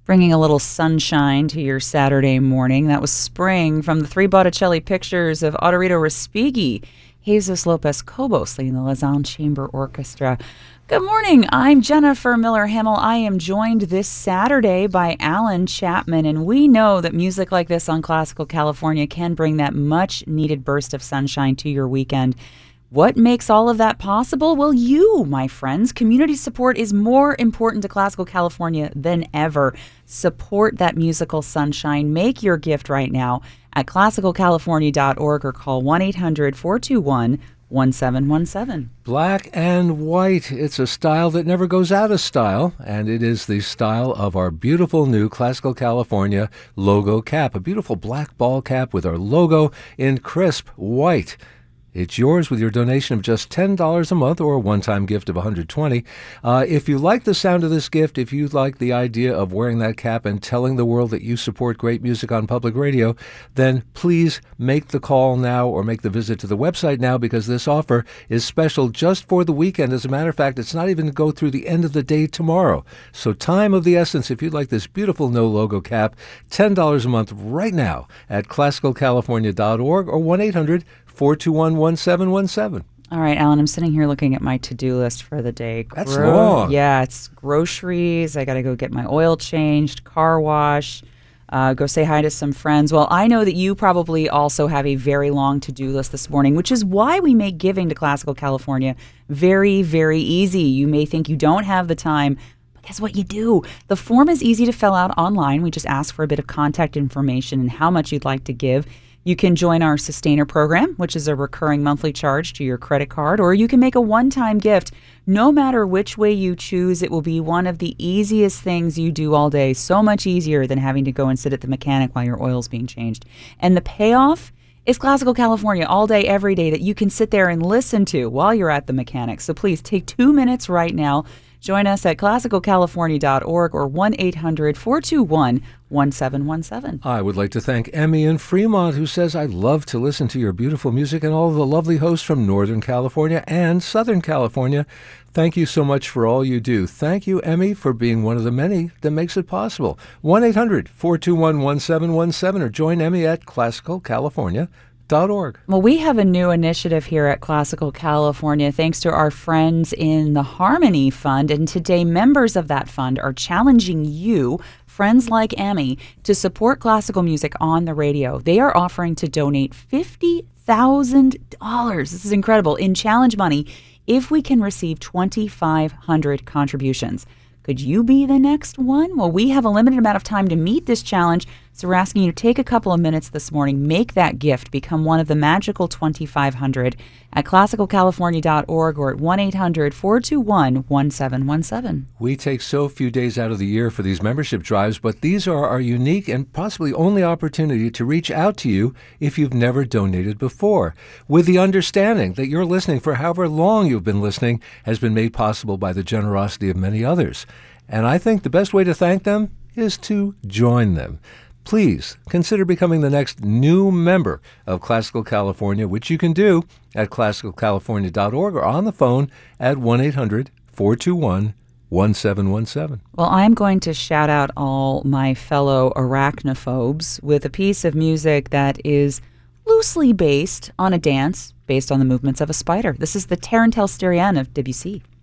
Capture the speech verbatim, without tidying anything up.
bringing a little sunshine to your Saturday morning. That was Spring from the three Botticelli pictures of Autorito Respighi, Jesus Lopez Cobos leading the Lausanne Chamber Orchestra. Good morning. I'm Jennifer Miller Hamill. I am joined this Saturday by Alan Chapman, and we know that music like this on Classical California can bring that much-needed burst of sunshine to your weekend. What makes all of that possible? Well, you, my friends. Community support is more important to Classical California than ever. Support that musical sunshine. Make your gift right now at classical california dot org or call one eight hundred four two one one seven one seven. Black and white. It's a style that never goes out of style, and it is the style of our beautiful new Classical California logo cap, a beautiful black ball cap with our logo in crisp white. It's yours with your donation of just ten dollars a month or a one-time gift of one hundred twenty dollars. Uh, if you like the sound of this gift, if you like the idea of wearing that cap and telling the world that you support great music on public radio, then please make the call now or make the visit to the website now, because this offer is special just for the weekend. As a matter of fact, it's not even to go through the end of the day tomorrow. So time of the essence, if you'd like this beautiful no-logo cap, ten dollars a month right now at classical california dot org or one eight hundred four two one one seven one seven. All right, Alan, I'm sitting here looking at my to-do list for the day. Gro- That's long. Yeah, it's groceries. I got to go get my oil changed, car wash, uh, go say hi to some friends. Well, I know that you probably also have a very long to-do list this morning, which is why we make giving to Classical California very, very easy. You may think you don't have the time, but guess what? You do. The form is easy to fill out online. We just ask for a bit of contact information and how much you'd like to give. You can join our Sustainer program, which is a recurring monthly charge to your credit card, or you can make a one-time gift. No matter which way you choose, it will be one of the easiest things you do all day, so much easier than having to go and sit at the mechanic while your oil's being changed. And the payoff is Classical California all day, every day that you can sit there and listen to while you're at the mechanic. So please take two minutes right now. Join us at classical california dot org or one eight hundred four two one one seven one seven. I would like to thank Emmy in Fremont, who says, I love to listen to your beautiful music, and all the lovely hosts from Northern California and Southern California. Thank you so much for all you do. Thank you, Emmy, for being one of the many that makes it possible. one eight hundred four two one one seven one seven or join Emmy at classical california dot org. Well, we have a new initiative here at Classical California thanks to our friends in the Harmony Fund. And today, members of that fund are challenging you, friends like Emmy, to support classical music on the radio. They are offering to donate fifty thousand dollars. This is incredible. In challenge money, if we can receive twenty-five hundred contributions. Could you be the next one? Well, we have a limited amount of time to meet this challenge, so we're asking you to take a couple of minutes this morning, make that gift, become one of the magical twenty-five hundred at classical california dot org or at one eight hundred four two one one seven one seven. We take so few days out of the year for these membership drives, but these are our unique and possibly only opportunity to reach out to you if you've never donated before, with the understanding that your listening for however long you've been listening has been made possible by the generosity of many others. And I think the best way to thank them is to join them. Please consider becoming the next new member of Classical California, which you can do at classical california dot org or on the phone at one eight hundred four two one one seven one seven. Well, I'm going to shout out all my fellow arachnophobes with a piece of music that is loosely based on a dance based on the movements of a spider. This is the Tarantelle Styrian of Debussy.